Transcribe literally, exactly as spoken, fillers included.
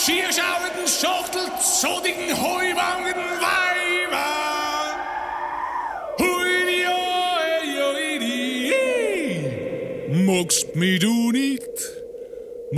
schierschauenden, schachtelzodigen, heuwangen Weiber. Hui, oi, oi, di, magst mich du nicht?